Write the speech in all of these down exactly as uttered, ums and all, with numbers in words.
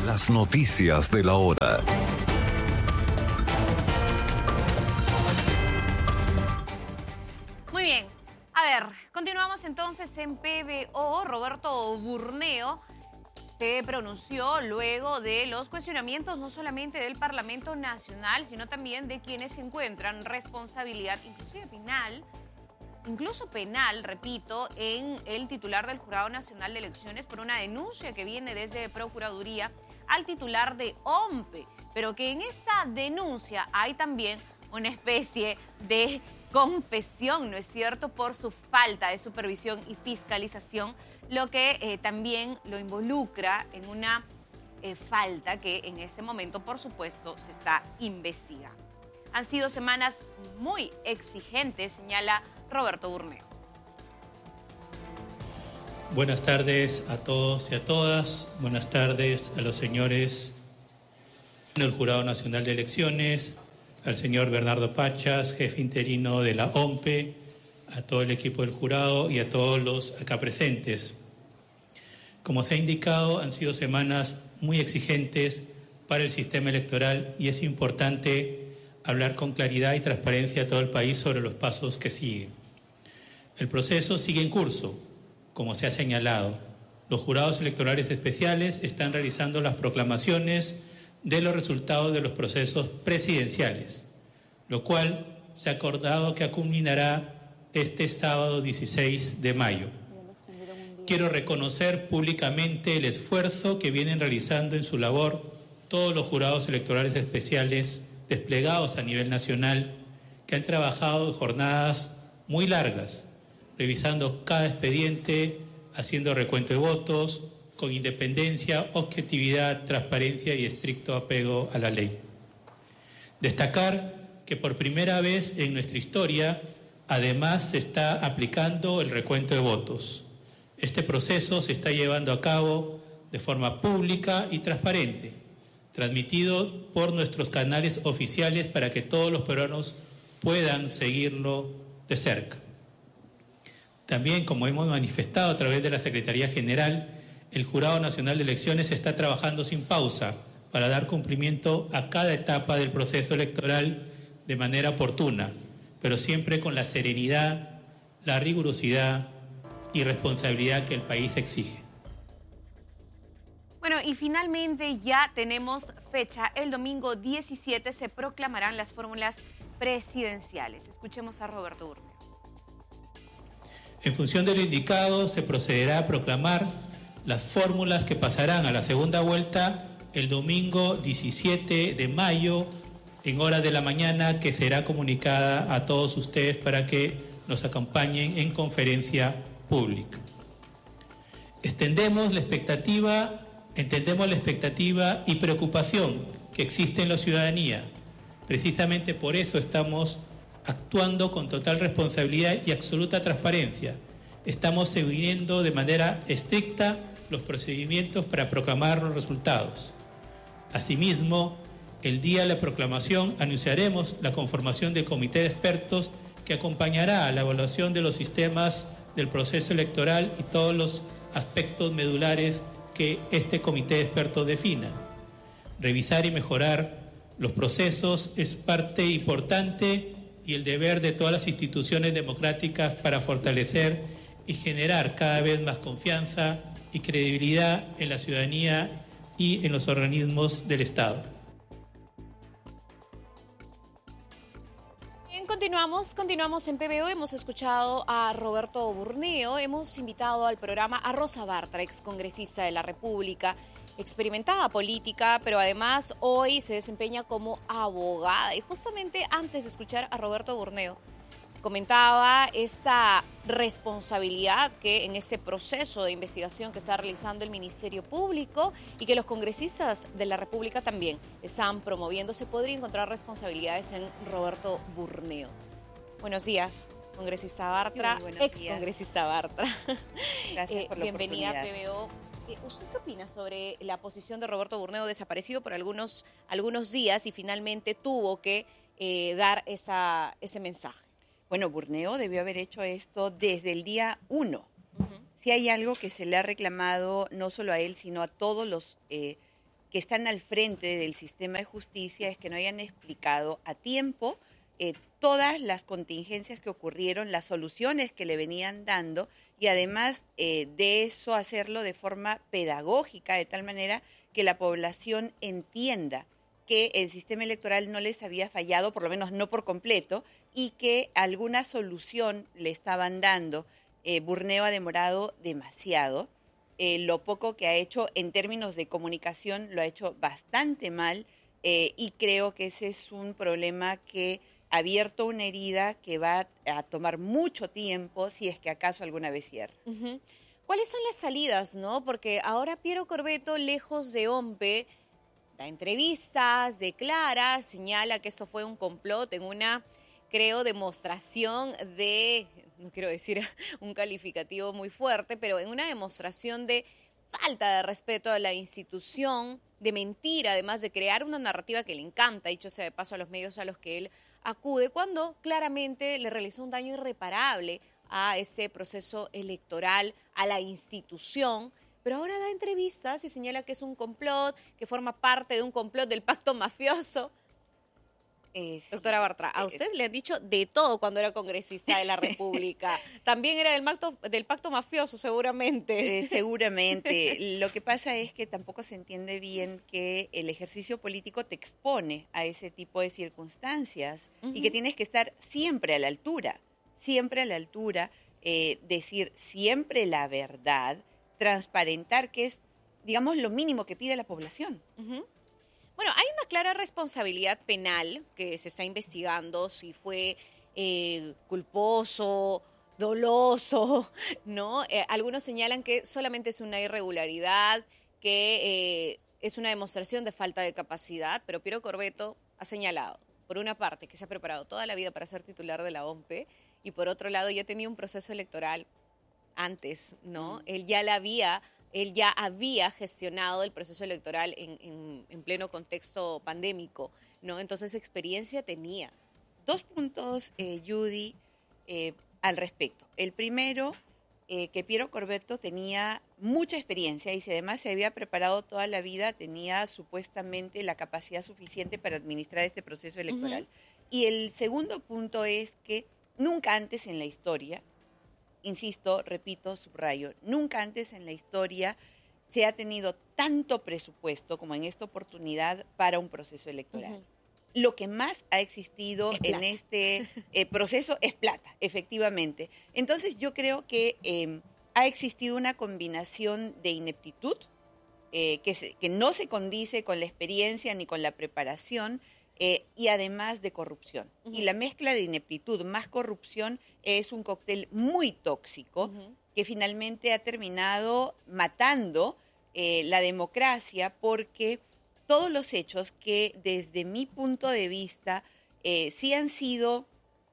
las noticias de la hora. Muy bien. A ver, continuamos entonces en P B O. Roberto Burneo se pronunció luego de los cuestionamientos no solamente del Parlamento Nacional, sino también de quienes encuentran responsabilidad, inclusive penal, incluso penal, repito, en el titular del Jurado Nacional de Elecciones por una denuncia que viene desde Procuraduría al titular de O M P E, pero que en esa denuncia hay también una especie de confesión, ¿no es cierto?, por su falta de supervisión y fiscalización, lo que eh, también lo involucra en una eh, falta que en ese momento, por supuesto, se está investigando. Han sido semanas muy exigentes, señala Roberto Burneo. Buenas tardes a todos y a todas. Buenas tardes a los señores del Jurado Nacional de Elecciones, al señor Bernardo Pachas, jefe interino de la O M P E, a todo el equipo del jurado y a todos los acá presentes. Como se ha indicado, han sido semanas muy exigentes para el sistema electoral y es importante hablar con claridad y transparencia a todo el país sobre los pasos que siguen. El proceso sigue en curso, como se ha señalado. Los jurados electorales especiales están realizando las proclamaciones de los resultados de los procesos presidenciales, lo cual se ha acordado que culminará este sábado dieciséis de mayo. Quiero reconocer públicamente el esfuerzo que vienen realizando en su labor todos los jurados electorales especiales desplegados a nivel nacional, que han trabajado jornadas muy largas, revisando cada expediente, haciendo recuento de votos, con independencia, objetividad, transparencia y estricto apego a la ley. Destacar que por primera vez en nuestra historia, además, se está aplicando el recuento de votos. Este proceso se está llevando a cabo de forma pública y transparente, transmitido por nuestros canales oficiales para que todos los peruanos puedan seguirlo de cerca. También, como hemos manifestado a través de la Secretaría General, el Jurado Nacional de Elecciones está trabajando sin pausa para dar cumplimiento a cada etapa del proceso electoral de manera oportuna, pero siempre con la serenidad, la rigurosidad y responsabilidad que el país exige. Bueno, y finalmente ya tenemos fecha. El domingo diecisiete se proclamarán las fórmulas presidenciales. Escuchemos a Roberto Burneo. En función de lo indicado, se procederá a proclamar las fórmulas que pasarán a la segunda vuelta el domingo diecisiete de mayo en horas de la mañana, que será comunicada a todos ustedes para que nos acompañen en conferencia pública. Extendemos la expectativa, entendemos la expectativa y preocupación que existe en la ciudadanía. Precisamente por eso estamos actuando con total responsabilidad y absoluta transparencia. Estamos siguiendo de manera estricta los procedimientos para proclamar los resultados. Asimismo, el día de la proclamación anunciaremos la conformación del comité de expertos que acompañará a la evaluación de los sistemas del proceso electoral y todos los aspectos medulares que este comité de expertos defina. Revisar y mejorar los procesos es parte importante y el deber de todas las instituciones democráticas para fortalecer y generar cada vez más confianza y credibilidad en la ciudadanía y en los organismos del Estado. Bien, continuamos, continuamos en P B O. Hemos escuchado a Roberto Burneo, hemos invitado al programa a Rosa Bartra, excongresista de la República, experimentada política, pero además hoy se desempeña como abogada. Y justamente antes de escuchar a Roberto Burneo, comentaba esta responsabilidad que en este proceso de investigación que está realizando el Ministerio Público y que los congresistas de la República también están promoviendo, se podría encontrar responsabilidades en Roberto Burneo. Buenos días, congresista Bartra, ex congresista Bartra. Gracias por la bienvenida oportunidad. a P B O. ¿Usted qué opina sobre la posición de Roberto Burneo, desaparecido por algunos, algunos días y finalmente tuvo que eh, dar esa, ese mensaje? Bueno, Burneo debió haber hecho esto desde el día uno. Uh-huh. Si hay algo que se le ha reclamado no solo a él, sino a todos los eh, que están al frente del sistema de justicia es que no hayan explicado a tiempo eh, todas las contingencias que ocurrieron, las soluciones que le venían dando y además eh, de eso hacerlo de forma pedagógica, de tal manera que la población entienda que el sistema electoral no les había fallado, por lo menos no por completo, y que alguna solución le estaban dando. Eh, Burneo ha demorado demasiado. Eh, lo poco que ha hecho en términos de comunicación lo ha hecho bastante mal eh, y creo que ese es un problema que ha abierto una herida que va a tomar mucho tiempo si es que acaso alguna vez cierra. Uh-huh. ¿Cuáles son las salidas, no? Porque ahora Piero Corvetto, lejos de OMPE, da entrevistas, declara, señala que esto fue un complot en una, creo, demostración de, no quiero decir un calificativo muy fuerte, pero en una demostración de falta de respeto a la institución, de mentira, además de crear una narrativa que le encanta, dicho sea de paso a los medios a los que él acude, cuando claramente le realizó un daño irreparable a este proceso electoral, a la institución. Pero ahora da entrevistas y señala que es un complot, que forma parte de un complot del pacto mafioso. Eh, sí. Doctora Bartra, a usted eh, le han dicho de todo cuando era congresista de la República. También era del pacto, del pacto mafioso, seguramente. Eh, seguramente. Lo que pasa es que tampoco se entiende bien que el ejercicio político te expone a ese tipo de circunstancias uh-huh. y que tienes que estar siempre a la altura, siempre a la altura, eh, decir siempre la verdad, transparentar, que es, digamos, lo mínimo que pide la población. Uh-huh. Bueno, hay una clara responsabilidad penal que se está investigando si fue eh, culposo, doloso, ¿no? Eh, algunos señalan que solamente es una irregularidad, que eh, es una demostración de falta de capacidad, pero Piero Corvetto ha señalado, por una parte, que se ha preparado toda la vida para ser titular de la OMPE, y por otro lado, ya tenía un proceso electoral antes, ¿no? Mm. Él ya la había, él ya había gestionado el proceso electoral en, en, en pleno contexto pandémico, ¿no? Entonces, experiencia tenía. Dos puntos, eh, Judy, eh, al respecto. El primero, eh, que Piero Corvetto tenía mucha experiencia y si además se había preparado toda la vida, tenía supuestamente la capacidad suficiente para administrar este proceso electoral. Uh-huh. Y el segundo punto es que nunca antes en la historia, insisto, repito, subrayo, nunca antes en la historia se ha tenido tanto presupuesto como en esta oportunidad para un proceso electoral. Uh-huh. Lo que más ha existido en este eh, proceso es plata, efectivamente. Entonces yo creo que eh, ha existido una combinación de ineptitud eh, que, se, que no se condice con la experiencia ni con la preparación, Eh, y además de corrupción. Uh-huh. Y la mezcla de ineptitud más corrupción es un cóctel muy tóxico uh-huh. que finalmente ha terminado matando eh, la democracia porque todos los hechos que desde mi punto de vista eh, sí han sido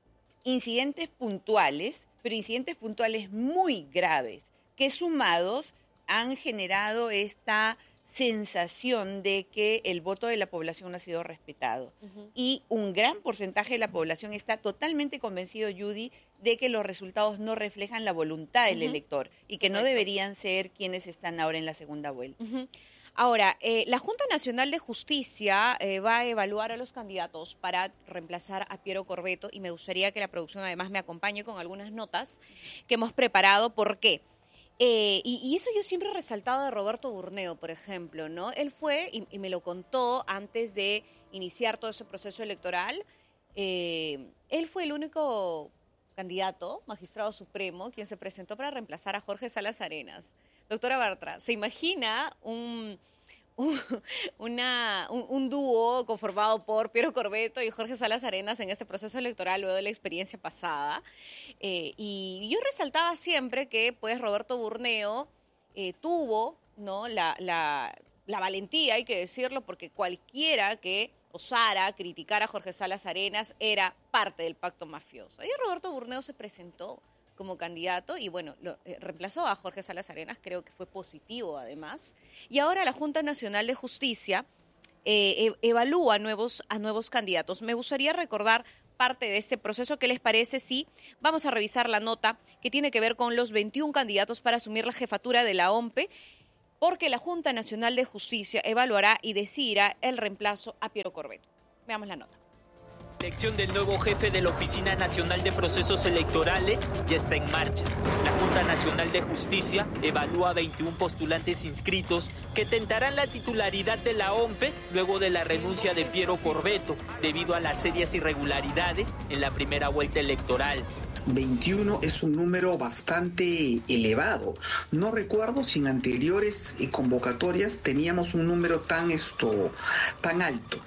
incidentes puntuales, pero incidentes puntuales muy graves, que sumados han generado esta sensación de que el voto de la población no ha sido respetado. Uh-huh. Y un gran porcentaje de la población está totalmente convencido, Judy, de que los resultados no reflejan la voluntad del uh-huh. elector y que Correcto. No deberían ser quienes están ahora en la segunda vuelta. Uh-huh. Ahora, eh, la Junta Nacional de Justicia eh, va a evaluar a los candidatos para reemplazar a Piero Corvetto y me gustaría que la producción además me acompañe con algunas notas que hemos preparado. ¿Por qué? Eh, y, y eso yo siempre he resaltado de Roberto Burneo, por ejemplo, ¿no? Él fue, y, y me lo contó antes de iniciar todo ese proceso electoral, eh, él fue el único candidato, magistrado supremo, quien se presentó para reemplazar a Jorge Salas Arenas. Doctora Bartra, ¿se imagina un... Un, una, un, un dúo conformado por Piero Corvetto y Jorge Salas Arenas en este proceso electoral luego de la experiencia pasada? Eh, y yo resaltaba siempre que pues Roberto Burneo eh, tuvo, ¿no? la, la, la valentía, hay que decirlo, porque cualquiera que osara criticar a Jorge Salas Arenas era parte del pacto mafioso. Y Roberto Burneo se presentó como candidato y bueno, lo, eh, reemplazó a Jorge Salas Arenas, creo que fue positivo además. Y ahora la Junta Nacional de Justicia eh, e- evalúa nuevos, a nuevos candidatos. Me gustaría recordar parte de este proceso. ¿Qué les parece si vamos a revisar la nota que tiene que ver con los veintiún candidatos para asumir la jefatura de la OMPE? porque la Junta Nacional de Justicia evaluará y decidirá el reemplazo a Piero Corbeto. Veamos la nota. La elección del nuevo jefe de la Oficina Nacional de Procesos Electorales ya está en marcha. La Junta Nacional de Justicia evalúa a veintiún postulantes inscritos que tentarán la titularidad de la O M P E luego de la renuncia de Piero Corbeto debido a las serias irregularidades en la primera vuelta electoral. veintiuno es un número bastante elevado. No recuerdo si en anteriores convocatorias teníamos un número tan, esto, tan alto.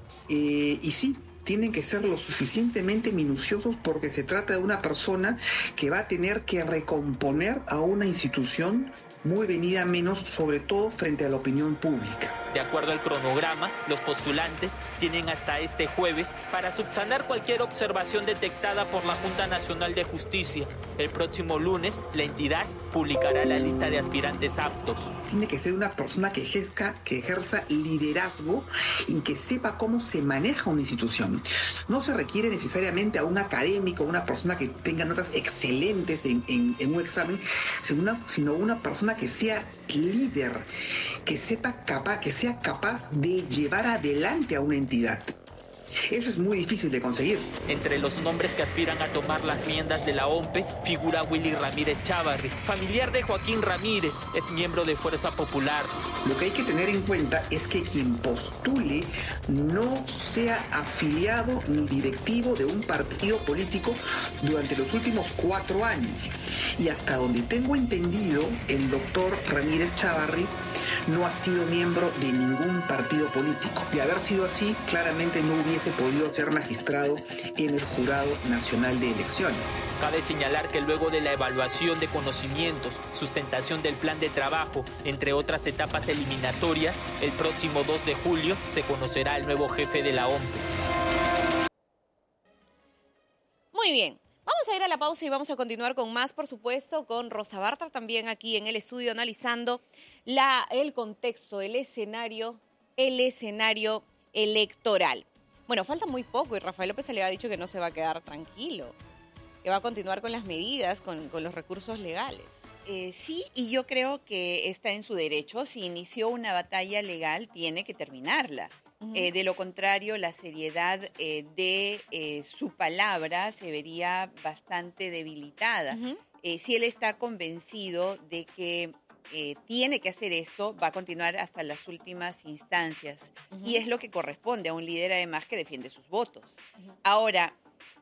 Eh, y sí, tienen que ser lo suficientemente minuciosos porque se trata de una persona que va a tener que recomponer a una institución muy venida menos, sobre todo frente a la opinión pública. De acuerdo al cronograma, los postulantes tienen hasta este jueves para subsanar cualquier observación detectada por la Junta Nacional de Justicia. El próximo lunes, la entidad publicará la lista de aspirantes aptos. Tiene que ser una persona que ejerza, que ejerza liderazgo y que sepa cómo se maneja una institución. No se requiere necesariamente a un académico, una persona que tenga notas excelentes en, en, en un examen, sino una, sino una persona que sea líder, que sepa capaz, que sea capaz de llevar adelante a una entidad. Eso es muy difícil de conseguir. Entre los nombres que aspiran a tomar las riendas de la O M P E figura Willy Ramírez Chávarri, familiar de Joaquín Ramírez, exmiembro de Fuerza Popular. Lo que hay que tener en cuenta es que quien postule no sea afiliado ni directivo de un partido político durante los últimos cuatro años. Y hasta donde tengo entendido, el doctor Ramírez Chávarri no ha sido miembro de ningún partido político. De haber sido así, claramente no hubiese podido ser magistrado en el Jurado Nacional de Elecciones. Cabe señalar que luego de la evaluación de conocimientos, sustentación del plan de trabajo, entre otras etapas eliminatorias, el próximo dos de julio se conocerá el nuevo jefe de la O M P E. Muy bien. Vamos a ir a la pausa y vamos a continuar con más, por supuesto, con Rosa Bartra también aquí en el estudio analizando la, el contexto, el escenario, el escenario electoral. Bueno, falta muy poco y Rafael López se le ha dicho que no se va a quedar tranquilo, que va a continuar con las medidas, con, con los recursos legales. Eh, sí, y yo creo que está en su derecho. Si inició una batalla legal, tiene que terminarla. Uh-huh. Eh, de lo contrario, la seriedad eh, de eh, su palabra se vería bastante debilitada. Uh-huh. Eh, si él está convencido de que eh, tiene que hacer esto, va a continuar hasta las últimas instancias. Uh-huh. Y es lo que corresponde a un líder, además, que defiende sus votos. Uh-huh. Ahora,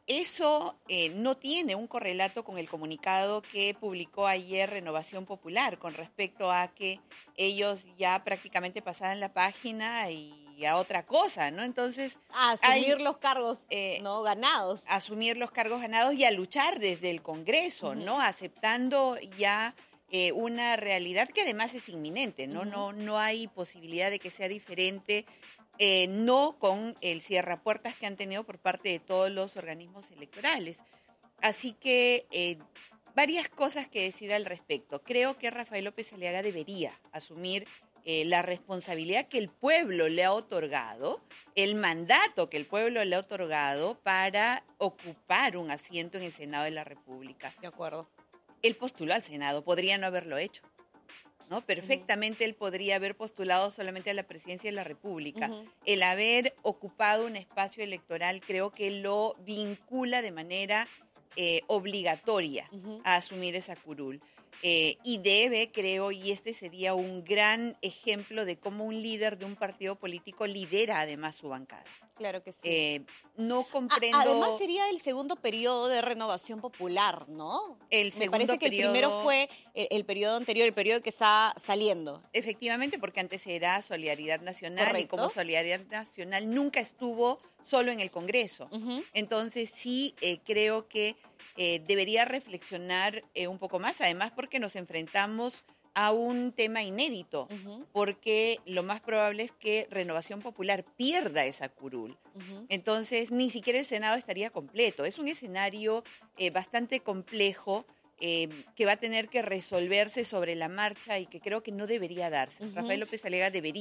eso eh, no tiene un correlato con el comunicado que publicó ayer Renovación Popular con respecto a que ellos ya prácticamente pasaran la página y a otra cosa, ¿no? Entonces, a asumir hay, los cargos eh, no ganados. Asumir los cargos ganados y a luchar desde el Congreso, uh-huh. ¿no? Aceptando ya eh, una realidad que además es inminente, ¿no? Uh-huh. No, no hay posibilidad de que sea diferente, eh, no con el cierrapuertas que han tenido por parte de todos los organismos electorales. Así que eh, varias cosas que decir al respecto. Creo que Rafael López Aliaga debería asumir Eh, la responsabilidad que el pueblo le ha otorgado, el mandato que el pueblo le ha otorgado para ocupar un asiento en el Senado de la República. De acuerdo. Él postuló al Senado, podría no haberlo hecho, ¿no? Perfectamente uh-huh. él podría haber postulado solamente a la presidencia de la República. Uh-huh. El haber ocupado un espacio electoral creo que lo vincula de manera eh, obligatoria uh-huh. a asumir esa curul. Eh, y debe, creo, y este sería un gran ejemplo de cómo un líder de un partido político lidera además su bancada. Claro que sí. Eh, no comprendo... A, además sería el segundo periodo de Renovación Popular, ¿no? El segundo Me parece que periodo... el primero fue el, el periodo anterior, el periodo que está saliendo. Efectivamente, porque antes era Solidaridad Nacional. Correcto. Y como Solidaridad Nacional nunca estuvo solo en el Congreso. Uh-huh. Entonces sí eh, creo que Eh, debería reflexionar eh, un poco más, además porque nos enfrentamos a un tema inédito, uh-huh. porque lo más probable es que Renovación Popular pierda esa curul. Uh-huh. Entonces, ni siquiera el Senado estaría completo. Es un escenario eh, bastante complejo eh, que va a tener que resolverse sobre la marcha y que creo que no debería darse. Uh-huh. Rafael López Aliaga debería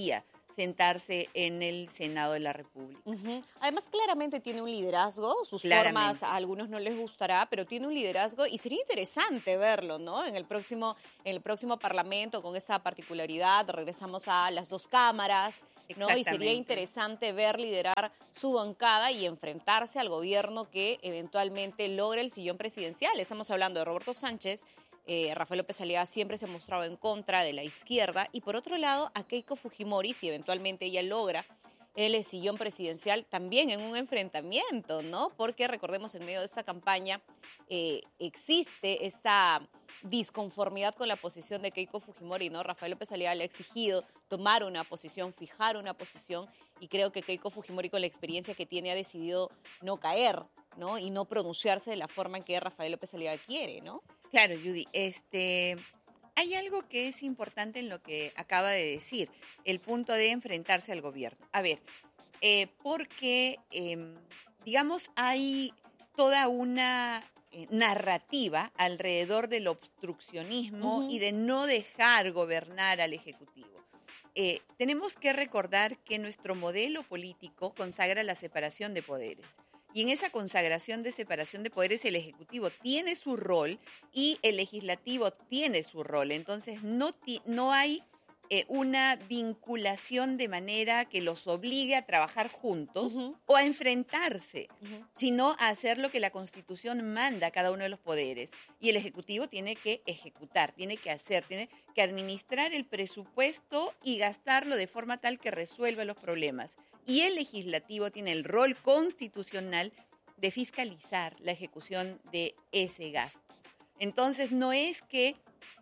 sentarse en el Senado de la República. Uh-huh. Además, claramente tiene un liderazgo, sus Claramente. formas a algunos no les gustará, pero tiene un liderazgo y sería interesante verlo, ¿no? En el próximo, en el próximo Parlamento, con esa particularidad, regresamos a las dos cámaras, ¿no? Y sería interesante ver liderar su bancada y enfrentarse al gobierno que eventualmente logre el sillón presidencial. Estamos hablando de Roberto Sánchez. Eh, Rafael López Aliaga siempre se ha mostrado en contra de la izquierda. Y por otro lado, a Keiko Fujimori, si eventualmente ella logra el sillón presidencial, también en un enfrentamiento, ¿no? Porque recordemos, en medio de esta campaña eh, existe esta disconformidad con la posición de Keiko Fujimori, ¿no? Rafael López Aliaga le ha exigido tomar una posición, fijar una posición, y creo que Keiko Fujimori, con la experiencia que tiene, ha decidido no caer, ¿no? Y no pronunciarse de la forma en que Rafael López Aliaga quiere, ¿no? Claro, Judy, este, hay algo que es importante en lo que acaba de decir, el punto de enfrentarse al gobierno. A ver, eh, porque, eh, digamos, hay toda una eh, narrativa alrededor del obstruccionismo uh-huh. y de no dejar gobernar al Ejecutivo. Eh, tenemos que recordar que nuestro modelo político consagra la separación de poderes. Y en esa consagración de separación de poderes, el Ejecutivo tiene su rol y el Legislativo tiene su rol. Entonces, no, ti- no hay eh, una vinculación de manera que los obligue a trabajar juntos uh-huh. o a enfrentarse, uh-huh. sino a hacer lo que la Constitución manda a cada uno de los poderes. Y el Ejecutivo tiene que ejecutar, tiene que hacer, tiene que administrar el presupuesto y gastarlo de forma tal que resuelva los problemas. Y el Legislativo tiene el rol constitucional de fiscalizar la ejecución de ese gasto. Entonces, no es que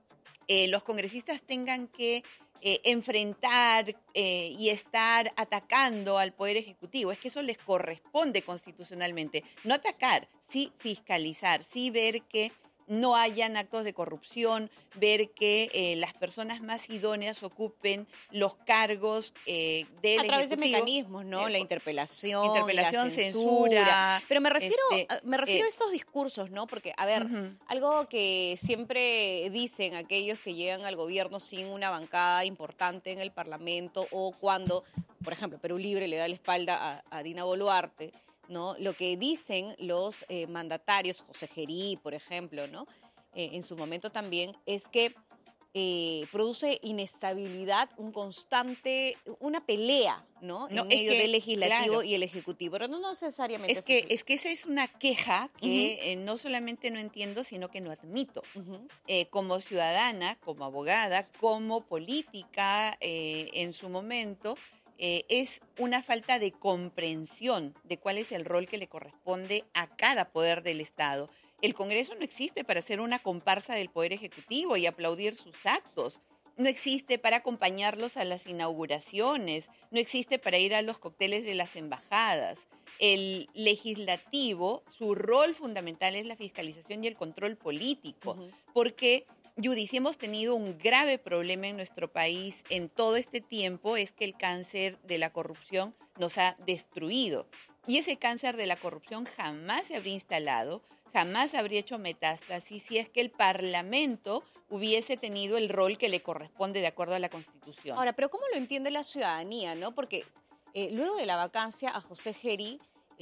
eh, los congresistas tengan que eh, enfrentar eh, y estar atacando al Poder Ejecutivo, es que eso les corresponde constitucionalmente. No atacar, sí fiscalizar, sí ver que no hayan actos de corrupción, ver que eh, las personas más idóneas ocupen los cargos eh, del Ejecutivo. A través de mecanismos, ¿no? Eh, la interpelación, interpelación, la censura. censura. Pero me refiero, este, me refiero eh, a estos discursos, ¿no? Porque, a ver, uh-huh. algo que siempre dicen aquellos que llegan al gobierno sin una bancada importante en el Parlamento, o cuando, por ejemplo, Perú Libre le da la espalda a, a Dina Boluarte, ¿no? Lo que dicen los eh, mandatarios, José Gerí, por ejemplo, ¿no? Eh, en su momento también, es que eh, produce inestabilidad, un constante, una pelea, ¿no? No, en medio que, del legislativo claro. y el ejecutivo, pero no necesariamente es es que así. Es que esa es una queja que Uh-huh. eh, no solamente no entiendo, sino que no admito. Uh-huh. Eh, como ciudadana, como abogada, como política eh, en su momento, Eh, es una falta de comprensión de cuál es el rol que le corresponde a cada poder del Estado. El Congreso no existe para ser una comparsa del Poder Ejecutivo y aplaudir sus actos. No existe para acompañarlos a las inauguraciones. No existe para ir a los cócteles de las embajadas. El legislativo, su rol fundamental es la fiscalización y el control político, uh-huh. porque Judy, si hemos tenido un grave problema en nuestro país en todo este tiempo, es que el cáncer de la corrupción nos ha destruido. Y ese cáncer de la corrupción jamás se habría instalado, jamás habría hecho metástasis si es que el Parlamento hubiese tenido el rol que le corresponde de acuerdo a la Constitución. Ahora, pero ¿cómo lo entiende la ciudadanía, no? Porque eh, luego de la vacancia a José Gerí,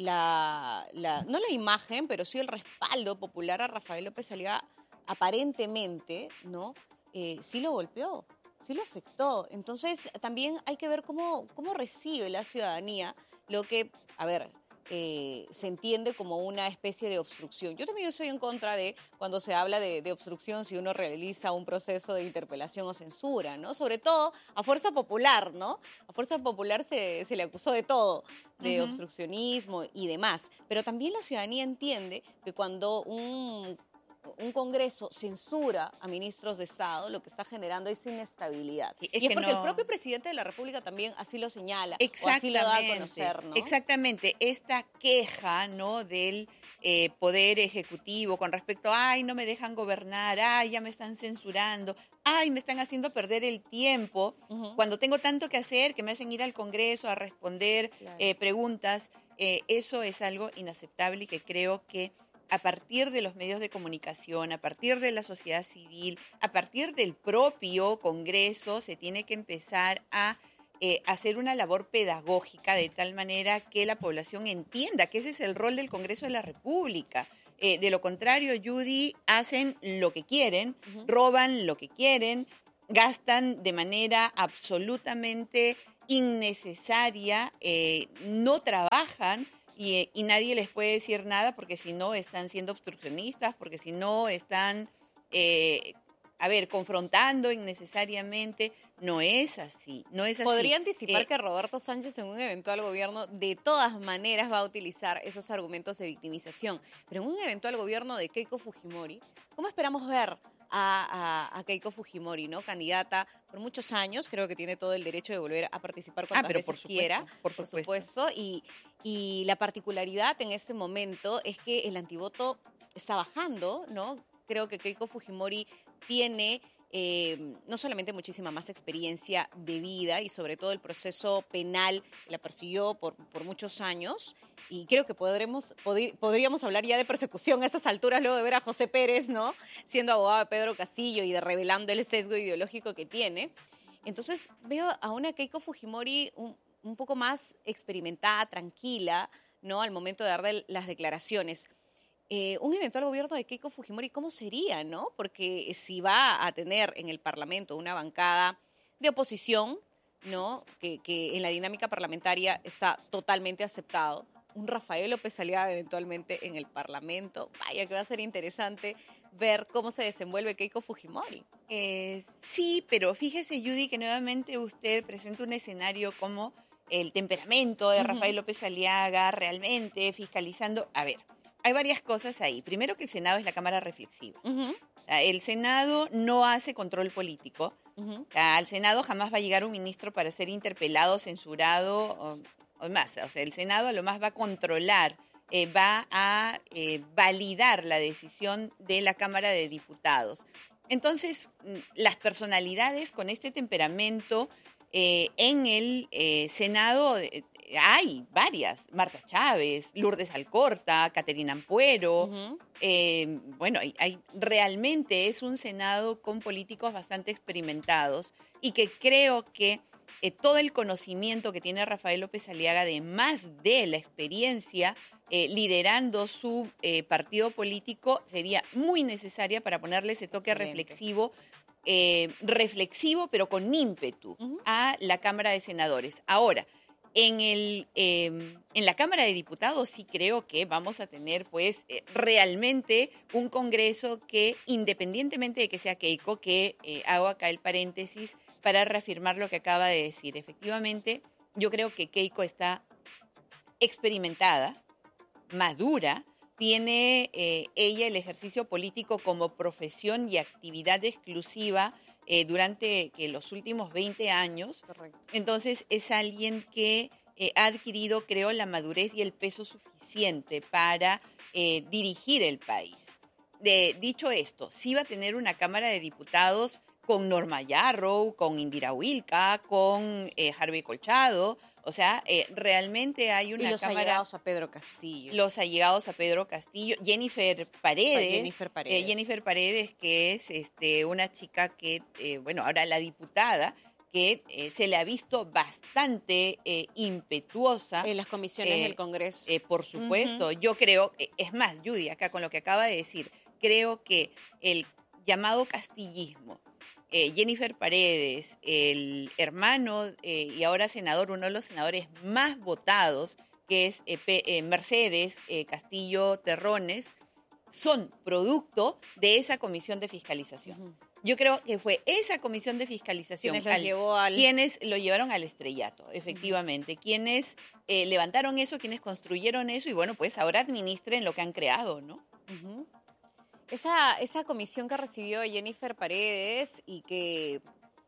la, la, no la imagen, pero sí el respaldo popular a Rafael López Aliaga, aparentemente, ¿no? Eh, sí lo golpeó, sí lo afectó. Entonces, también hay que ver cómo, cómo recibe la ciudadanía lo que, a ver, eh, se entiende como una especie de obstrucción. Yo también estoy en contra de cuando se habla de, de obstrucción si uno realiza un proceso de interpelación o censura, ¿no? Sobre todo a Fuerza Popular, ¿no? A Fuerza Popular se, se le acusó de todo, de uh-huh. obstruccionismo y demás. Pero también la ciudadanía entiende que cuando un un Congreso censura a ministros de Estado, lo que está generando es inestabilidad. Sí, es y es porque no... el propio presidente de la República también así lo señala, o así lo da a conocer, ¿no? Exactamente. Esta queja, ¿no?, del eh, Poder Ejecutivo con respecto a, ay, no me dejan gobernar, ay, ya me están censurando, ay, me están haciendo perder el tiempo, uh-huh. cuando tengo tanto que hacer, que me hacen ir al Congreso a responder claro. eh, preguntas. Eh, eso es algo inaceptable y que creo que a partir de los medios de comunicación, a partir de la sociedad civil, a partir del propio Congreso, se tiene que empezar a eh, hacer una labor pedagógica de tal manera que la población entienda que ese es el rol del Congreso de la República. Eh, de lo contrario, Judy, hacen lo que quieren, uh-huh. roban lo que quieren, gastan de manera absolutamente innecesaria, eh, no trabajan y, y nadie les puede decir nada porque si no están siendo obstruccionistas, porque si no están, eh, a ver, confrontando innecesariamente. No es así, no es así. ¿Podría anticipar eh, que Roberto Sánchez en un eventual gobierno de todas maneras va a utilizar esos argumentos de victimización? Pero en un eventual gobierno de Keiko Fujimori, ¿cómo esperamos ver a, a, a Keiko Fujimori, ¿no? Candidata por muchos años, creo que tiene todo el derecho de volver a participar cuantas ah, pero veces por supuesto, quiera, por supuesto. por supuesto, y, y la particularidad en este momento es que el antivoto está bajando, ¿no? Creo que Keiko Fujimori tiene eh, no solamente muchísima más experiencia de vida y sobre todo el proceso penal la persiguió por, por muchos años. Y creo que podremos, pod- podríamos hablar ya de persecución a estas alturas luego de ver a José Pérez, ¿no? Siendo abogado de Pedro Castillo y de revelando el sesgo ideológico que tiene. Entonces veo a una Keiko Fujimori un, un poco más experimentada, tranquila, ¿no? Al momento de dar de las declaraciones. Eh, un eventual gobierno de Keiko Fujimori, ¿cómo sería, no? Porque si va a tener en el Parlamento una bancada de oposición, ¿no? Que, que en la dinámica parlamentaria está totalmente aceptado. Un Rafael López Aliaga eventualmente en el Parlamento. Vaya que va a ser interesante ver cómo se desenvuelve Keiko Fujimori. Eh, sí, pero fíjese, Judy, que nuevamente usted presenta un escenario como el temperamento de uh-huh. Rafael López Aliaga, realmente fiscalizando. A ver, hay varias cosas ahí. Primero, que el Senado es la Cámara reflexiva. Uh-huh. O sea, el Senado no hace control político. Uh-huh. O sea, al Senado jamás va a llegar un ministro para ser interpelado, censurado o, o más. O sea, el Senado a lo más va a controlar, eh, va a eh, validar la decisión de la Cámara de Diputados. Entonces, las personalidades con este temperamento eh, en el eh, Senado... Eh, hay varias, Marta Chávez, Lourdes Alcorta, Caterina Ampuero, uh-huh. eh, bueno, hay, hay, realmente es un Senado con políticos bastante experimentados y que creo que eh, todo el conocimiento que tiene Rafael López Aliaga, además de la experiencia eh, liderando su eh, partido político, sería muy necesaria para ponerle ese toque Excelente. reflexivo, eh, reflexivo pero con ímpetu uh-huh. a la Cámara de Senadores. Ahora, En, el, eh, en la Cámara de Diputados sí creo que vamos a tener pues eh, realmente un Congreso que, independientemente de que sea Keiko, que eh, hago acá el paréntesis para reafirmar lo que acaba de decir. Efectivamente, yo creo que Keiko está experimentada, madura, tiene eh, ella el ejercicio político como profesión y actividad exclusiva Eh, durante que los últimos veinte años. Correcto. Entonces es alguien que eh, ha adquirido, creo, la madurez y el peso suficiente para eh, dirigir el país. De, dicho esto, sí va a tener una Cámara de Diputados con Norma Yarrow, con Indira Wilca, con eh, Harvey Colchado. O sea, eh, realmente hay una y los Cámara... allegados a Pedro Castillo. Los allegados a Pedro Castillo. Jennifer Paredes. Jennifer Paredes. Eh, Jennifer Paredes, que es este, una chica que, eh, bueno, ahora la diputada, que eh, se le ha visto bastante eh, impetuosa. En las comisiones eh, del Congreso. Eh, por supuesto. Uh-huh. Yo creo, eh, es más, Judy, acá con lo que acaba de decir, creo que el llamado castillismo, Eh, Jennifer Paredes, el hermano eh, y ahora senador, uno de los senadores más votados, que es eh, P, eh, Mercedes eh, Castillo Terrones, son producto de esa comisión de fiscalización. Uh-huh. Yo creo que fue esa comisión de fiscalización quienes, al, llevó al... quienes lo llevaron al estrellato, efectivamente, uh-huh. quienes eh, levantaron eso, quienes construyeron eso y bueno, pues ahora administren lo que han creado, ¿no? Uh-huh. Esa, esa comisión que recibió Jennifer Paredes y que,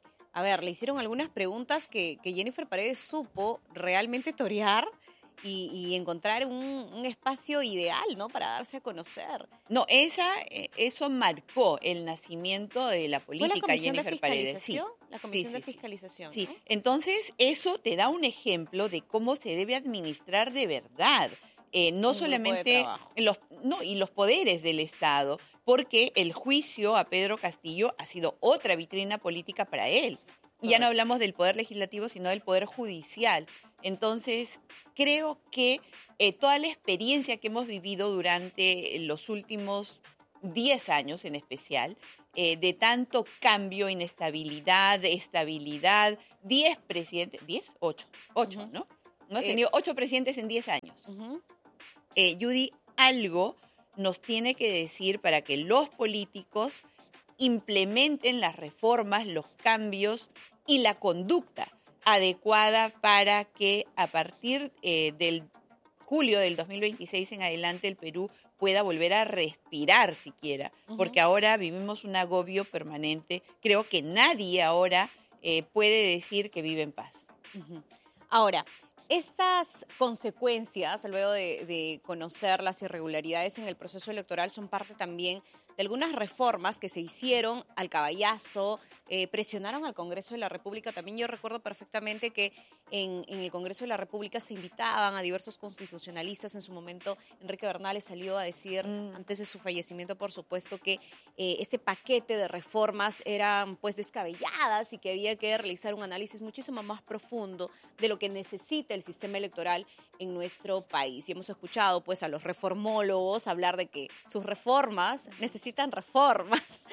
a ver, le hicieron algunas preguntas que, que Jennifer Paredes supo realmente torear y, y encontrar un, un espacio ideal, ¿no?, para darse a conocer. No, esa, eso marcó el nacimiento de la política, ¿Fue la comisión Jennifer de Paredes. Sí. La comisión sí, de sí, fiscalización. Sí, ¿no? Entonces eso te da un ejemplo de cómo se debe administrar de verdad. Eh, no un solamente los no y los poderes del Estado, porque el juicio a Pedro Castillo ha sido otra vitrina política para él. Y ya no hablamos del poder legislativo, sino del poder judicial. Entonces, creo que eh, toda la experiencia que hemos vivido durante los últimos diez años en especial, eh, de tanto cambio, inestabilidad, estabilidad, diez presidentes, ¿diez? ocho, ocho, uh-huh. ¿no? Hemos eh, tenido ocho presidentes en diez años. Uh-huh. eh, Judy, algo nos tiene que decir para que los políticos implementen las reformas, los cambios y la conducta adecuada para que a partir eh, del julio del dos mil veintiséis en adelante el Perú pueda volver a respirar siquiera, uh-huh. porque ahora vivimos un agobio permanente. Creo que nadie ahora eh, puede decir que vive en paz. Uh-huh. Ahora, estas consecuencias, luego de, de conocer las irregularidades en el proceso electoral, son parte también de algunas reformas que se hicieron al caballazo, eh, presionaron al Congreso de la República. También yo recuerdo perfectamente que en, en el Congreso de la República se invitaban a diversos constitucionalistas. En su momento, Enrique Bernales salió a decir, mm. antes de su fallecimiento, por supuesto, que eh, este paquete de reformas eran pues descabelladas y que había que realizar un análisis muchísimo más profundo de lo que necesita el sistema electoral en nuestro país. Y hemos escuchado pues a los reformólogos hablar de que sus reformas necesitan reformas,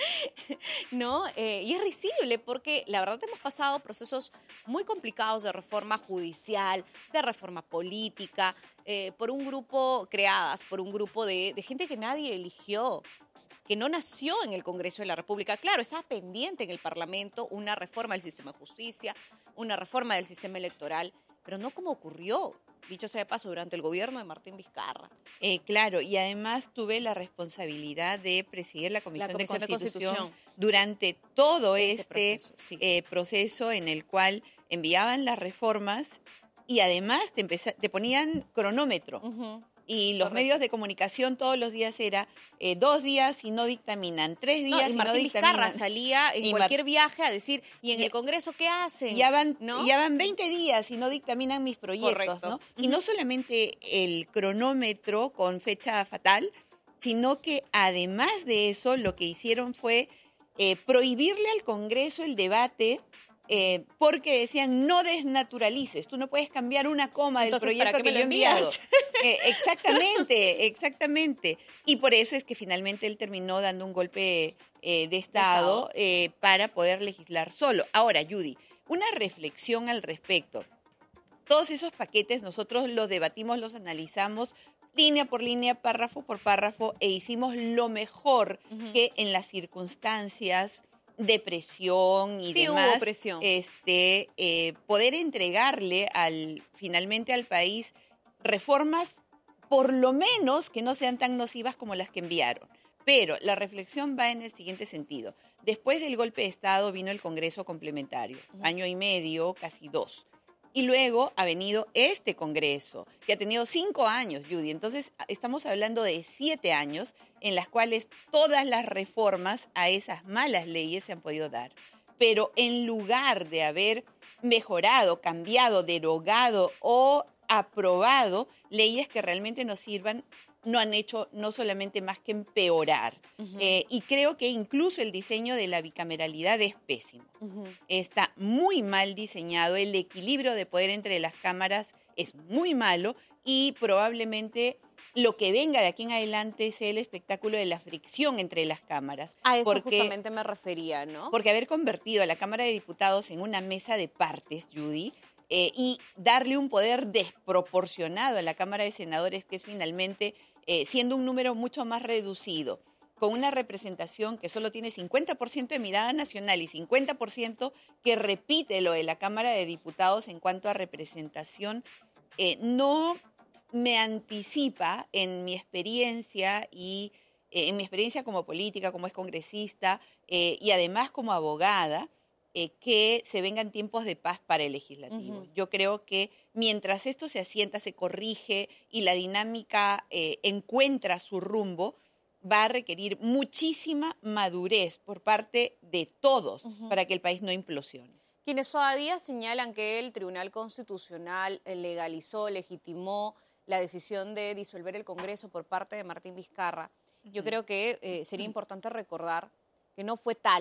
¿no? Eh, y es risible porque la verdad hemos pasado procesos muy complicados de reforma judicial, de reforma política, eh, por un grupo, creadas por un grupo de, de gente que nadie eligió, que no nació en el Congreso de la República. Claro, estaba pendiente en el Parlamento una reforma del sistema de justicia, una reforma del sistema electoral, pero no como ocurrió, dicho sea de paso, durante el gobierno de Martín Vizcarra. Eh, claro, y además tuve la responsabilidad de presidir la Comisión, la Comisión de, Constitución de Constitución durante todo Ese este proceso, sí. eh, proceso en el cual enviaban las reformas y además te, empeza- te ponían cronómetro. Uh-huh. Y los Correcto. medios de comunicación todos los días era eh, dos días y no dictaminan, tres días no, y, y Martín no dictaminan. Vizcarra salía en y cualquier Mar- viaje a decir, ¿y en y, el Congreso qué hacen? Ya van, ¿no? ya van veinte días y no dictaminan mis proyectos, Correcto. ¿no? Uh-huh. Y no solamente el cronómetro con fecha fatal, sino que además de eso lo que hicieron fue eh, prohibirle al Congreso el debate. Eh, porque decían, no desnaturalices, tú no puedes cambiar una coma Entonces, del proyecto que yo he enviado. Eh, exactamente, exactamente. Y por eso es que finalmente él terminó dando un golpe eh, de Estado eh, para poder legislar solo. Ahora, Judy, una reflexión al respecto. Todos esos paquetes nosotros los debatimos, los analizamos línea por línea, párrafo por párrafo, e hicimos lo mejor uh-huh. que en las circunstancias de presión y sí, demás, hubo presión. Este, eh, poder entregarle al finalmente al país reformas por lo menos que no sean tan nocivas como las que enviaron. Pero la reflexión va en el siguiente sentido. Después del golpe de Estado vino el Congreso complementario, uh-huh. año y medio, casi dos. Y luego ha venido este Congreso, que ha tenido cinco años, Judy. Entonces, estamos hablando de siete años en las cuales todas las reformas a esas malas leyes se han podido dar. Pero en lugar de haber mejorado, cambiado, derogado o aprobado leyes que realmente nos sirvan, no han hecho no solamente más que empeorar. Uh-huh. Eh, y creo que incluso el diseño de la bicameralidad es pésimo. Uh-huh. Está muy mal diseñado, el equilibrio de poder entre las cámaras es muy malo y probablemente lo que venga de aquí en adelante sea el espectáculo de la fricción entre las cámaras. A eso porque, justamente me refería, ¿no? Porque haber convertido a la Cámara de Diputados en una mesa de partes, Judy, eh, y darle un poder desproporcionado a la Cámara de Senadores, que es finalmente... Eh, siendo un número mucho más reducido, con una representación que solo tiene cincuenta por ciento de mirada nacional y cincuenta por ciento que repite lo de la Cámara de Diputados en cuanto a representación, eh, no me anticipa en mi experiencia y eh, en mi experiencia como política, como excongresista eh, y además como abogada, Eh, que se vengan tiempos de paz para el legislativo. Uh-huh. Yo creo que mientras esto se asienta, se corrige y la dinámica eh, encuentra su rumbo, va a requerir muchísima madurez por parte de todos uh-huh. para que el país no implosione. Quienes todavía señalan que el Tribunal Constitucional legalizó, legitimó la decisión de disolver el Congreso por parte de Martín Vizcarra, uh-huh. yo creo que eh, sería importante recordar que no fue tal.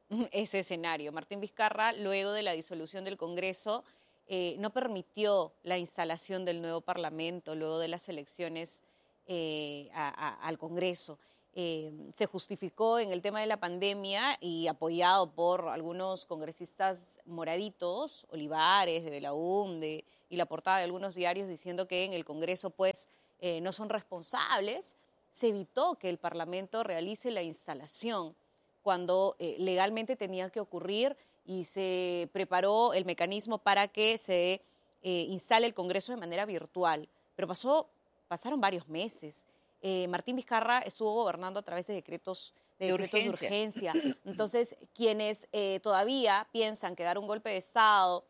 ese escenario. Martín Vizcarra, luego de la disolución del Congreso, eh, no permitió la instalación del nuevo Parlamento, luego de las elecciones eh, a, a, al Congreso. Eh, se justificó en el tema de la pandemia y apoyado por algunos congresistas moraditos, Olivares, de Belaúnde, y la portada de algunos diarios diciendo que en el Congreso pues eh, no son responsables. Se evitó que el Parlamento realice la instalación cuando eh, legalmente tenía que ocurrir y se preparó el mecanismo para que se eh, instale el Congreso de manera virtual. Pero pasó, pasaron varios meses. Eh, Martín Vizcarra estuvo gobernando a través de decretos de, de, decretos urgencia. de urgencia. Entonces, quienes eh, todavía piensan que dar un golpe de Estado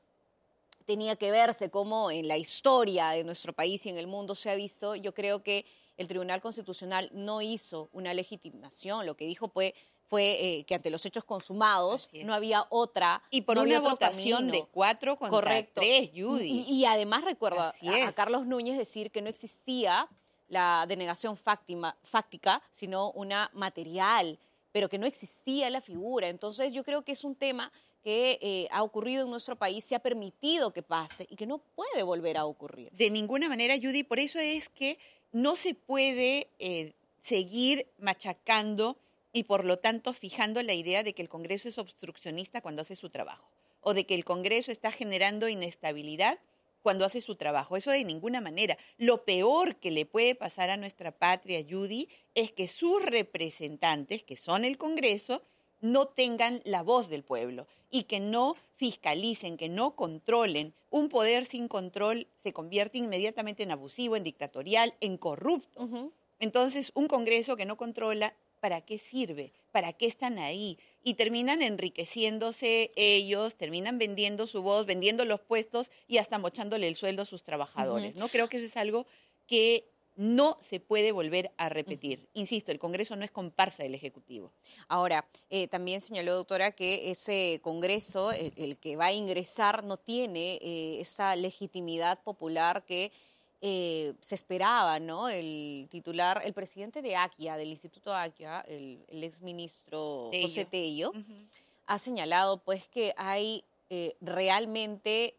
tenía que verse como en la historia de nuestro país y en el mundo se ha visto, yo creo que el Tribunal Constitucional no hizo una legitimación. Lo que dijo fue, fue eh, que ante los hechos consumados no había otra. Y por no una había votación camino. de cuatro contra Correcto. tres, Judy. Y, y, y además recuerdo a, es. a Carlos Núñez decir que no existía la denegación fáctima, fáctica, sino una material, pero que no existía la figura. Entonces yo creo que es un tema que eh, ha ocurrido en nuestro país, se ha permitido que pase y que no puede volver a ocurrir. De ninguna manera, Judy, por eso es que no se puede eh, seguir machacando y por lo tanto fijando la idea de que el Congreso es obstruccionista cuando hace su trabajo o de que el Congreso está generando inestabilidad cuando hace su trabajo. Eso de ninguna manera. Lo peor que le puede pasar a nuestra patria, Judy, es que sus representantes, que son el Congreso, no tengan la voz del pueblo y que no fiscalicen, que no controlen. Un poder sin control se convierte inmediatamente en abusivo, en dictatorial, en corrupto. Uh-huh. Entonces, un Congreso que no controla, ¿para qué sirve? ¿Para qué están ahí? Y terminan enriqueciéndose ellos, terminan vendiendo su voz, vendiendo los puestos y hasta mochándole el sueldo a sus trabajadores. Uh-huh. ¿No? Creo que eso es algo que no se puede volver a repetir. Uh-huh. Insisto, el Congreso no es comparsa del Ejecutivo. Ahora, eh, también señaló, doctora, que ese Congreso, el, el que va a ingresar, no tiene eh, esa legitimidad popular que eh, se esperaba, ¿no? El titular, el presidente de Aquia, del Instituto Aquia, el, el exministro Tello. José Tello, uh-huh. ha señalado pues que hay eh, realmente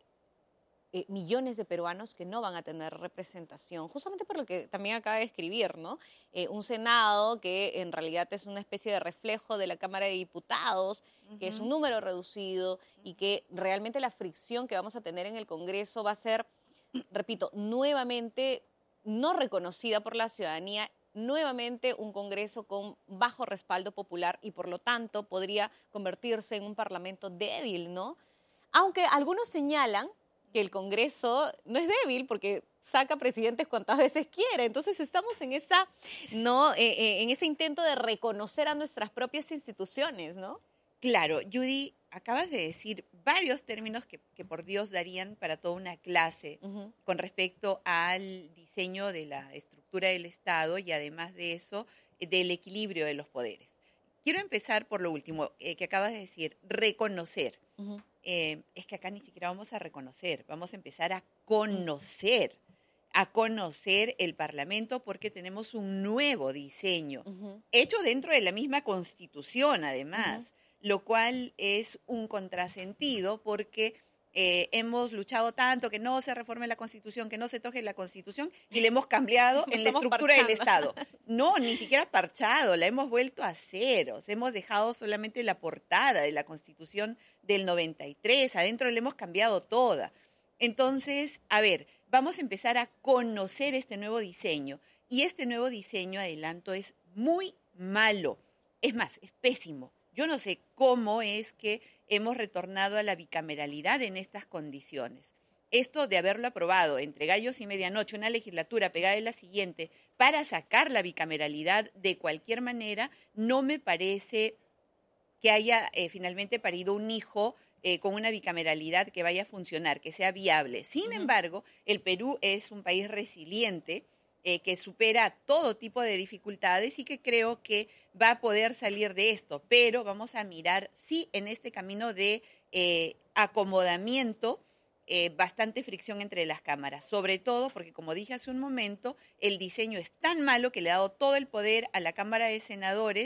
Eh, millones de peruanos que no van a tener representación, justamente por lo que también acaba de escribir, ¿no? Eh, un Senado que en realidad es una especie de reflejo de la Cámara de Diputados, uh-huh. que es un número reducido uh-huh. y que realmente la fricción que vamos a tener en el Congreso va a ser, repito, nuevamente no reconocida por la ciudadanía, nuevamente un Congreso con bajo respaldo popular y por lo tanto podría convertirse en un parlamento débil, ¿no? Aunque algunos señalan que el Congreso no es débil porque saca presidentes cuantas veces quiere. Entonces estamos en esa, ¿no? Eh, eh, en ese intento de reconocer a nuestras propias instituciones, ¿no? Claro, Judy, acabas de decir varios términos que, que por Dios darían para toda una clase uh-huh. con respecto al diseño de la estructura del Estado y además de eso, del equilibrio de los poderes. Quiero empezar por lo último eh, que acabas de decir, reconocer. Uh-huh. Eh, es que acá ni siquiera vamos a reconocer, vamos a empezar a conocer, a conocer el Parlamento porque tenemos un nuevo diseño, uh-huh. hecho dentro de la misma Constitución además, uh-huh. lo cual es un contrasentido porque eh, hemos luchado tanto que no se reforme la Constitución, que no se toque la Constitución y le hemos cambiado en la estructura parchando. del Estado. No, ni siquiera parchado, la hemos vuelto a ceros, hemos dejado solamente la portada de la Constitución del noventa y tres, adentro le hemos cambiado toda. Entonces, a ver, vamos a empezar a conocer este nuevo diseño y este nuevo diseño, adelanto, es muy malo, es más, es pésimo. Yo no sé cómo es que hemos retornado a la bicameralidad en estas condiciones. Esto de haberlo aprobado entre gallos y medianoche, una legislatura pegada de la siguiente, para sacar la bicameralidad de cualquier manera, no me parece que haya eh, finalmente parido un hijo eh, con una bicameralidad que vaya a funcionar, que sea viable. Sin uh-huh. embargo, el Perú es un país resiliente, Eh, que supera todo tipo de dificultades y que creo que va a poder salir de esto. Pero vamos a mirar, sí, en este camino de eh, acomodamiento, eh, bastante fricción entre las cámaras. Sobre todo porque, como dije hace un momento, el diseño es tan malo que le ha dado todo el poder a la Cámara de Senadores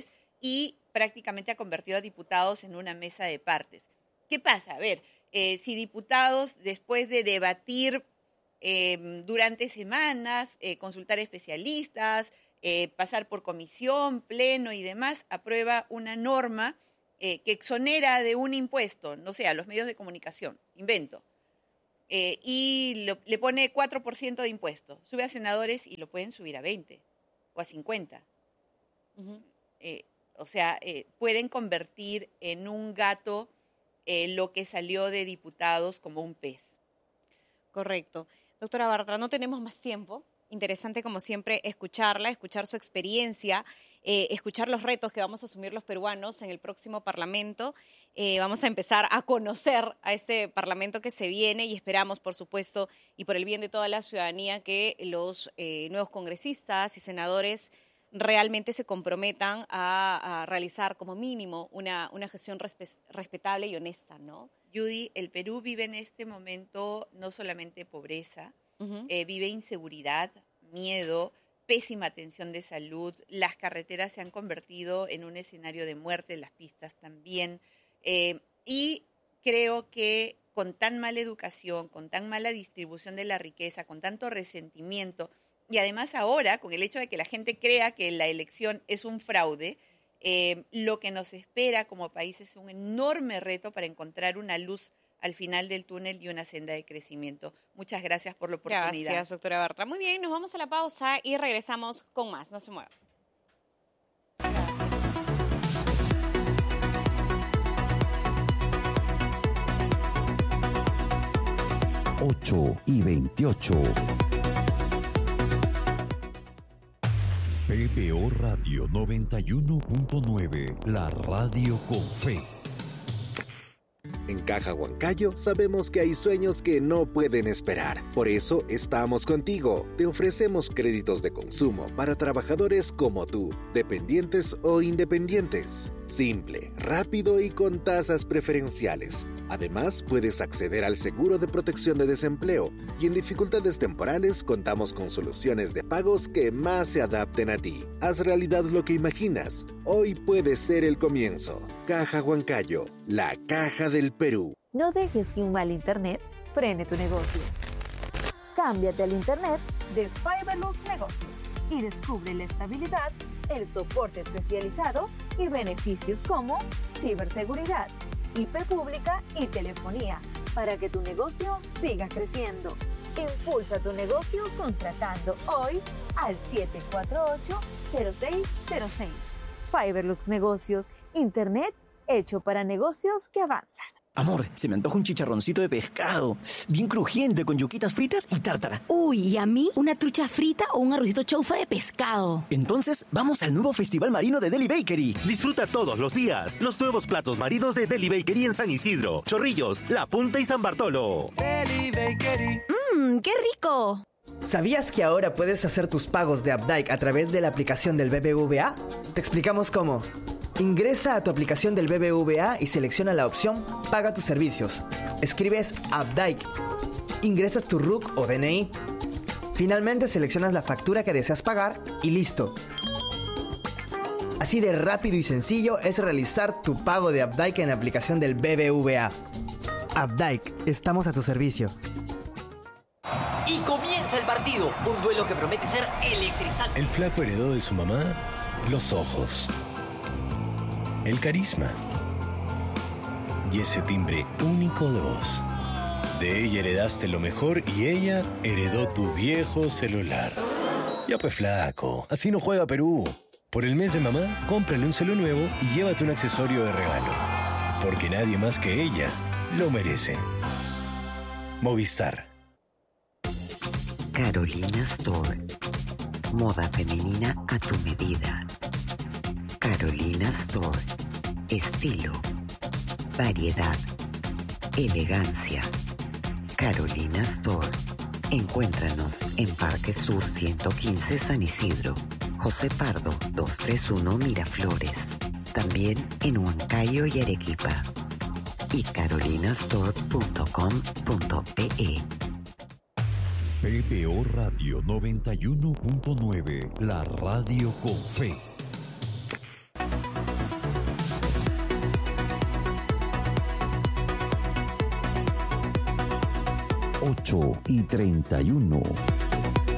y prácticamente ha convertido a diputados en una mesa de partes. ¿Qué pasa? A ver, eh, si diputados, después de debatir eh, durante semanas, eh, consultar especialistas, eh, pasar por comisión, pleno y demás, aprueba una norma eh, que exonera de un impuesto, no sé, a los medios de comunicación, invento, eh, y lo, le pone cuatro por ciento de impuesto, sube a senadores y lo pueden subir a veinte o a cincuenta. Uh-huh. Eh, o sea, eh, pueden convertir en un gato eh, lo que salió de diputados como un pez. Correcto. Doctora Bartra, no tenemos más tiempo. Interesante, como siempre, escucharla, escuchar su experiencia, eh, escuchar los retos que vamos a asumir los peruanos en el próximo Parlamento. Eh, vamos a empezar a conocer a este Parlamento que se viene y esperamos, por supuesto, y por el bien de toda la ciudadanía, que los eh, nuevos congresistas y senadores realmente se comprometan a, a realizar como mínimo una, una gestión respe- respetable y honesta, ¿no? Judy, el Perú vive en este momento no solamente pobreza, uh-huh. eh, vive inseguridad, miedo, pésima atención de salud, las carreteras se han convertido en un escenario de muerte, las pistas también, eh, y creo que con tan mala educación, con tan mala distribución de la riqueza, con tanto resentimiento, y además ahora, con el hecho de que la gente crea que la elección es un fraude, eh, lo que nos espera como país es un enorme reto para encontrar una luz al final del túnel y una senda de crecimiento. Muchas gracias por la oportunidad. Gracias, doctora Bartra. Muy bien, nos vamos a la pausa y regresamos con más. No se muevan. ocho y veintiocho. P B O Radio noventa y uno punto nueve, la radio con fe. En Caja Huancayo sabemos que hay sueños que no pueden esperar. Por eso estamos contigo. Te ofrecemos créditos de consumo para trabajadores como tú, dependientes o independientes. Simple, rápido y con tasas preferenciales. Además, puedes acceder al seguro de protección de desempleo y en dificultades temporales contamos con soluciones de pagos que más se adapten a ti. Haz realidad lo que imaginas. Hoy puede ser el comienzo. Caja Huancayo, la caja del Perú. No dejes que un mal internet frene tu negocio. Cámbiate al internet de Fiberlux Negocios y descubre la estabilidad, el soporte especializado y beneficios como ciberseguridad, I P pública y telefonía para que tu negocio siga creciendo. Impulsa tu negocio contratando hoy al siete cuatro ocho, cero seis cero seis. Fiberlux Negocios, internet hecho para negocios que avanzan. Amor, se me antoja un chicharroncito de pescado, bien crujiente, con yuquitas fritas y tártara. Uy, ¿y a mí? ¿Una trucha frita o un arrocito chaufa de pescado? Entonces, vamos al nuevo Festival Marino de Deli Bakery. Disfruta todos los días los nuevos platos marinos de Deli Bakery en San Isidro, Chorrillos, La Punta y San Bartolo. Deli Bakery. ¡Mmm, qué rico! ¿Sabías que ahora puedes hacer tus pagos de Updike a través de la aplicación del B B V A? Te explicamos cómo. Ingresa a tu aplicación del B B V A y selecciona la opción Paga tus servicios. Escribes Updike. Ingresas tu R U C o D N I. Finalmente seleccionas la factura que deseas pagar y listo. Así de rápido y sencillo es realizar tu pago de Updike en la aplicación del B B V A. Updike, estamos a tu servicio. Y comienza el partido, un duelo que promete ser electrizante. El flaco heredó de su mamá los ojos, el carisma y ese timbre único de voz. De ella heredaste lo mejor y ella heredó tu viejo celular. Ya pues flaco, así no juega Perú. Por el mes de mamá, cómprale un celu nuevo y llévate un accesorio de regalo. Porque nadie más que ella lo merece. Movistar. Carolina Store. Moda femenina a tu medida. Carolina Store. Estilo. Variedad. Elegancia. Carolina Store. Encuéntranos en Parque Sur ciento quince San Isidro. José Pardo doscientos treinta y uno Miraflores. También en Huancayo y Arequipa. Y carolinastore punto com punto pe. P B O Radio noventa y uno punto nueve, la radio con fe. ocho y treinta y uno.